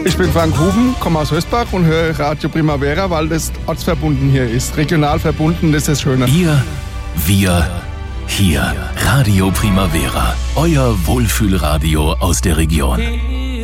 Ich bin Frank Huben, komme aus Hösbach und höre Radio Primavera, weil das ortsverbunden hier ist. Regional verbunden, das ist das Schöne. Ihr, wir, hier. Radio Primavera. Euer Wohlfühlradio aus der Region.